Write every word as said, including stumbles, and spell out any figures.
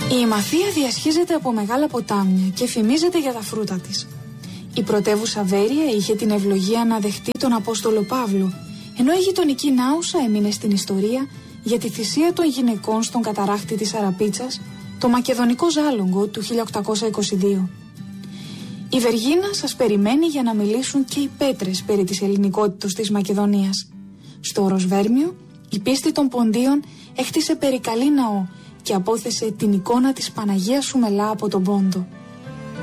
Η Ημαθία διασχίζεται από μεγάλα ποτάμια και φημίζεται για τα φρούτα της. Η πρωτεύουσα Βέρεια είχε την ευλογία να δεχτεί τον Απόστολο Παύλο, ενώ η γειτονική Νάουσα έμεινε στην ιστορία για τη θυσία των γυναικών στον καταράκτη της Αραπίτσας, το μακεδονικό ζάλογγο του χίλια οκτακόσια είκοσι δύο. Η Βεργίνα σας περιμένει για να μιλήσουν και οι πέτρες περί της ελληνικότητος της Μακεδονίας. Στο όρος Βέρμιο, η πίστη των Ποντίων έχτισε περικαλή ναό και απόθεσε την εικόνα της Παναγίας Σουμελά από τον Πόντο.